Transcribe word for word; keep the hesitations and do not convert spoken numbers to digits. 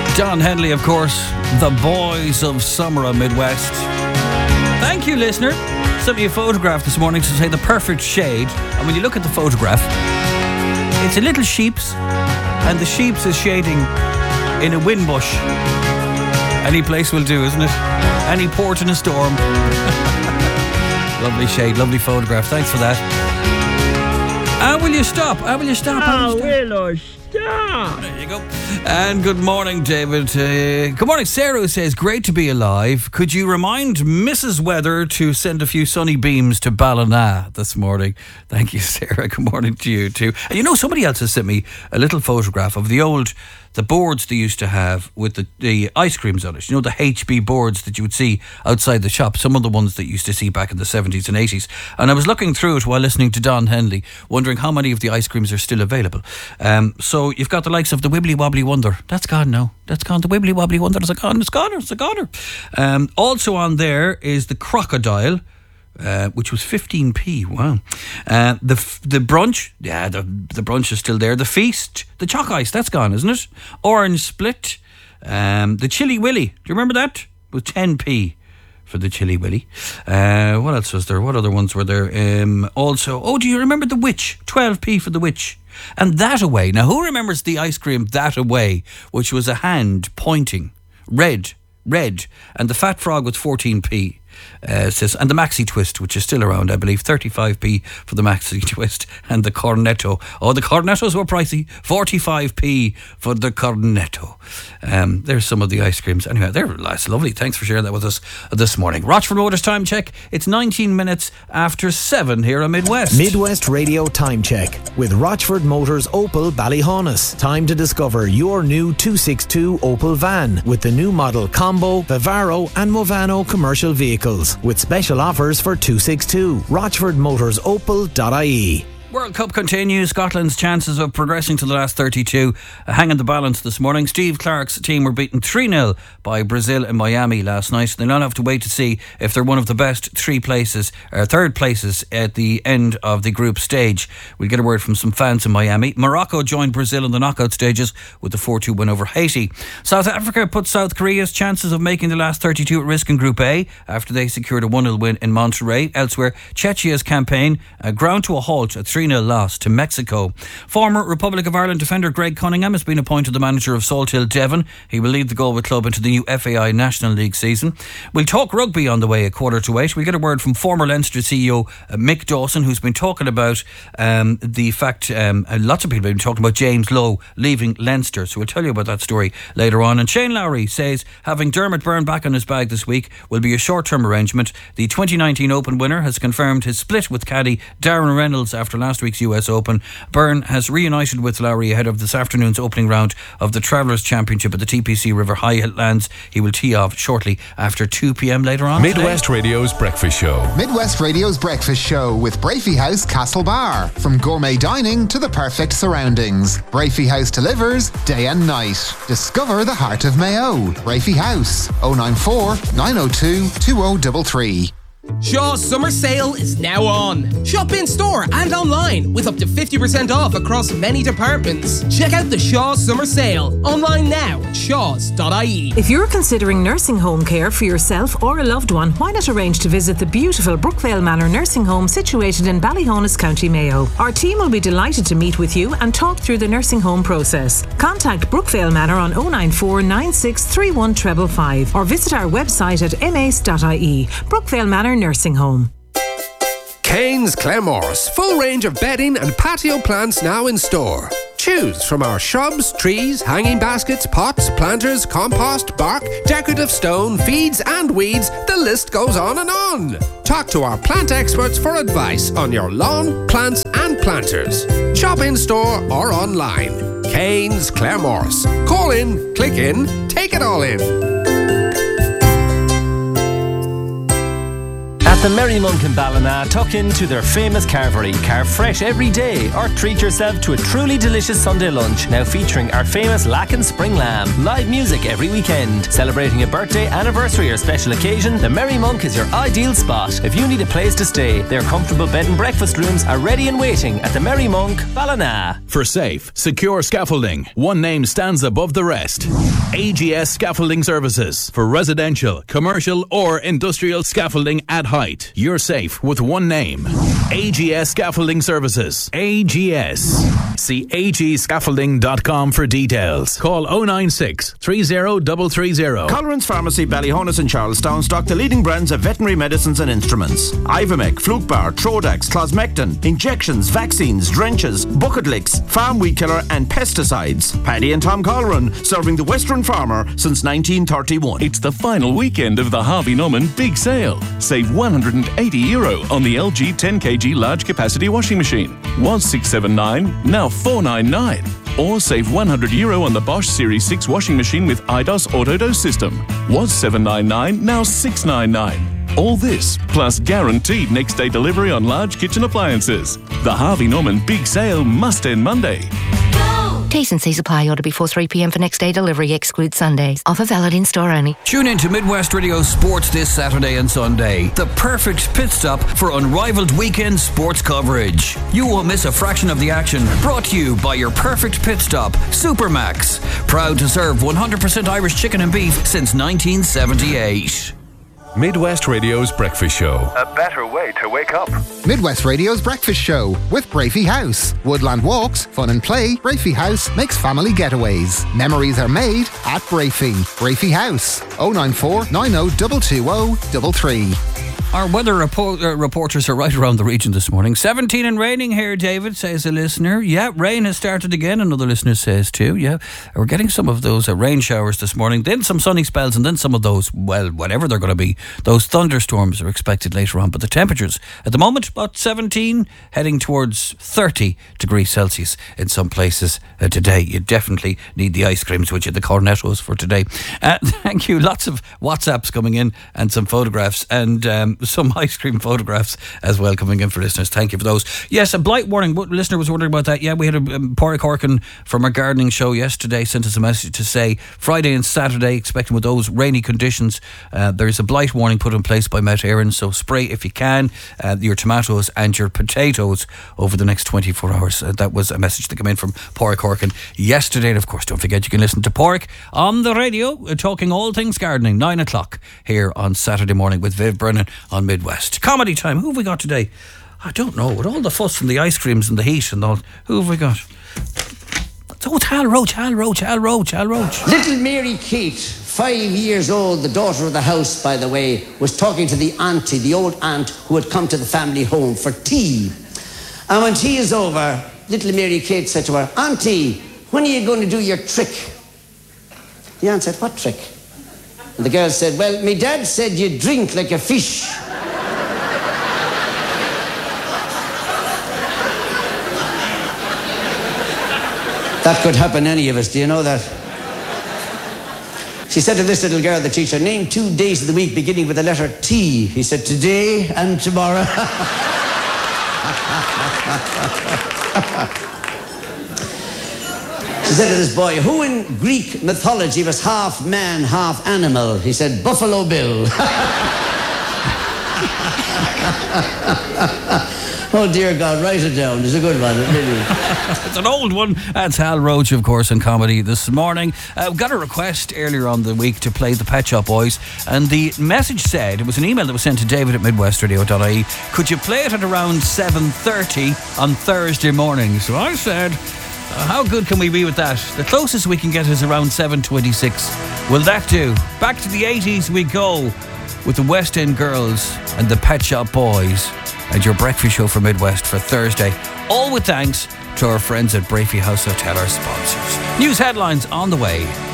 Don Henley, of course, the boys of Summer Midwest. Thank you, listener. Sent me a photograph this morning to say the perfect shade. And when you look at the photograph, it's a little sheep's, and the sheep's is shading in a wind bush. Any place will do, isn't it? Any port in a storm. Lovely shade, lovely photograph. Thanks for that. How will you stop? How will you stop? How will I stop? There you go. And good morning, David. Uh, good morning, Sarah, who says, great to be alive. Could you remind Missus Weather to send a few sunny beams to Ballina this morning? Thank you, Sarah. Good morning to you too. And you know, somebody else has sent me a little photograph of the old the boards they used to have with the, the ice creams on it. You know, the H B boards that you would see outside the shop, some of the ones that you used to see back in the seventies and eighties. And I was looking through it while listening to Don Henley, wondering how many of the ice creams are still available. Um, so you've got the likes of the Wibbly Wobbly Wonder. That's gone now. That's gone. The Wibbly Wobbly Wonder is gone. It's gone. It's a goner. Um, also on there is the Crocodile, Uh, which was fifteen p. Wow. Uh, the the brunch, yeah, the the brunch is still there. The feast, the chalk ice, that's gone, isn't it? Orange split, um, the Chili Willy. Do you remember that? It was ten p for the Chili Willy. Uh, what else was there? What other ones were there? Um, also, oh, do you remember the Witch? twelve p for the Witch. And That Away. Now, who remembers the ice cream That Away, which was a hand pointing, red, red, and the Fat Frog was fourteen p. Uh, says, and the Maxi Twist, which is still around, I believe, thirty-five p for the Maxi Twist, and the Cornetto. Oh, the Cornettos were pricey, forty-five p for the Cornetto. Um, there's some of the ice creams. Anyway, they're that's lovely. Thanks for sharing that with us this morning. Rochford Motors time check. It's nineteen minutes after seven here on Midwest. Midwest Radio time check with Rochford Motors Opel Ballyhaunis. Time to discover your new two sixty-two Opel van with the new model Combo, Vivaro and Movano commercial vehicles, with special offers for two sixty-two. Rochford Motors Opel dot I E. World Cup continues. Scotland's chances of progressing to the last thirty-two uh, hang in the balance this morning. Steve Clarke's team were beaten three nil by Brazil in Miami last night. They'll now have to wait to see if they're one of the best three places, or third places at the end of the group stage. We'll get a word from some fans in Miami. Morocco joined Brazil in the knockout stages with the four two win over Haiti. South Africa put South Korea's chances of making the last thirty-two at risk in Group A after they secured a one nil win in Monterrey. Elsewhere, Czechia's campaign uh, ground to a halt at three nil loss to Mexico. Former Republic of Ireland defender Greg Cunningham has been appointed the manager of Salthill Devon. He will lead the Galway club into the new F A I National League season. We'll talk rugby on the way at quarter to eight. We'll get a word from former Leinster C E O uh, Mick Dawson, who's been talking about um, the fact, um, uh, lots of people have been talking about James Lowe leaving Leinster, so we'll tell you about that story later on. And Shane Lowry says having Dermot Byrne back on his bag this week will be a short-term arrangement. The twenty nineteen Open winner has confirmed his split with caddy Darren Reynolds after last week's U S Open. Byrne has reunited with Lowry ahead of this afternoon's opening round of the Travellers' Championship at the T P C River Highlands. He will tee off shortly after two p.m. later on. Midwest today. Radio's Breakfast Show. Midwest Radio's Breakfast Show with Brafey House Castle Bar. From gourmet dining to the perfect surroundings, Brafey House delivers day and night. Discover the heart of Mayo. Brafey House, oh nine four, nine oh two, two oh three three. Shaw's summer sale is now on. Shop in store and online with up to fifty percent off across many departments. Check out the Shaw's summer sale online now at shaws dot I E. If you're considering nursing home care for yourself or a loved one, why not arrange to visit the beautiful Brookvale Manor nursing home situated in Ballyhaunis, County Mayo. Our team will be delighted to meet with you and talk through the nursing home process. Contact Brookvale Manor on oh nine four, nine six three one five five five or visit our website at m a c e dot I E. Brookvale Manor Nursing Home. Kane's Claremorris. Full range of bedding and patio plants now in store. Choose from our shrubs, trees, hanging baskets, pots, planters, compost, bark, decorative stone, feeds and weeds. The list goes on and on. Talk to our plant experts for advice on your lawn, plants and planters. Shop in store or online. Kane's Claremorris. Call in, click in, take it all in. At At the Merry Monk in Ballina, tuck into their famous carvery. Carve fresh every day or treat yourself to a truly delicious Sunday lunch, now featuring our famous Lacken Spring Lamb. Live music every weekend. Celebrating a birthday, anniversary or special occasion, the Merry Monk is your ideal spot. If you need a place to stay, their comfortable bed and breakfast rooms are ready and waiting at the Merry Monk, Ballina. For safe, secure scaffolding, one name stands above the rest. A G S Scaffolding Services. For residential, commercial or industrial scaffolding at height. You're safe with one name. A G S Scaffolding Services. A G S. See a g scaffolding dot com for details. Call oh nine six, three oh three three oh. Colleran's Pharmacy, Ballyhonus and Charlestown stock the leading brands of veterinary medicines and instruments. Ivomec, Flukebar, Trodax, Closmectin, injections, vaccines, drenches, bucket licks, farm weed killer and pesticides. Paddy and Tom Colleran, serving the Western farmer since nineteen thirty-one. It's the final weekend of the Harvey Norman Big Sale. Save one hundred eighty euro on the L G ten kilogram large capacity washing machine. Was six seventy-nine, now four ninety-nine. Or save one hundred euro on the Bosch Series six washing machine with I D O S Autodose system. Was seven ninety-nine, now six ninety-nine. All this, plus guaranteed next day delivery on large kitchen appliances. The Harvey Norman Big Sale must end Monday. T's and C's apply. Order before three p.m. for next day delivery. Exclude Sundays. Offer valid in store only. Tune in to Midwest Radio Sports this Saturday and Sunday. The perfect pit stop for unrivaled weekend sports coverage. You won't miss a fraction of the action. Brought to you by your perfect pit stop, Supermax. Proud to serve one hundred percent Irish chicken and beef since nineteen seventy-eight. Midwest Radio's Breakfast Show. A better way to wake up. Midwest Radio's Breakfast Show with Brafey House. Woodland walks, fun and play. Brafey House makes family getaways. Memories are made at Brafey. Brafey House. oh nine four, nine oh two two oh three three. Our weather repo- uh, reporters are right around the region this morning. seventeen and raining here, David, says a listener. Yeah, rain has started again, another listener says too. Yeah, we're getting some of those uh, rain showers this morning, then some sunny spells, and then some of those, well, whatever they're going to be, those thunderstorms are expected later on. But the temperatures at the moment, about seventeen, heading towards thirty degrees Celsius in some places uh, today. You definitely need the ice creams, which are the cornettos for today. Uh, thank you. Lots of WhatsApps coming in and some photographs, and um, some ice cream photographs as well coming in for listeners. Thank you for those. Yes, a blight warning. What listener was wondering about that? Yeah, we had a um, Pádraig Corkin from our gardening show yesterday sent us a message to say Friday and Saturday, expecting with those rainy conditions, uh, there is a blight warning put in place by Met Éireann. So spray if you can uh, your tomatoes and your potatoes over the next twenty-four hours. Uh, that was a message that came in from Pádraig Corkin yesterday. And of course, don't forget you can listen to Pádraig on the radio uh, talking all things gardening, nine o'clock here on Saturday morning with Viv Brennan on Midwest. Comedy time. Who have we got today? I don't know. With all the fuss and the ice creams and the heat and all, who have we got? Oh, it's Hal Roach, Hal Roach, Hal Roach, Hal Roach. Little Mary Kate, five years old, the daughter of the house, by the way, was talking to the auntie, the old aunt who had come to the family home for tea. And when tea is over, little Mary Kate said to her, Auntie, when are you going to do your trick? The aunt said, what trick? And the girl said, well, me dad said you drink like a fish. That could happen to any of us, do you know that? She said to this little girl, the teacher, name two days of the week beginning with the letter T. He said, today and tomorrow. She said to this boy, who in Greek mythology was half man, half animal? He said, Buffalo Bill. Oh, dear God, write it down. It's a good one. It's an old one. That's Hal Roach, of course, in comedy this morning. Uh, we got a request earlier on the week to play the Pet Shop Boys, and the message said, it was an email that was sent to David at midwest radio dot I E, could you play it at around seven thirty on Thursday morning? So I said, uh, how good can we be with that? The closest we can get is around seven twenty-six. Will that do? Back to the eighties we go with the West End Girls and the Pet Shop Boys and your breakfast show for Midwest for Thursday. All with thanks to our friends at Brafey House Hotel, our sponsors. News headlines on the way.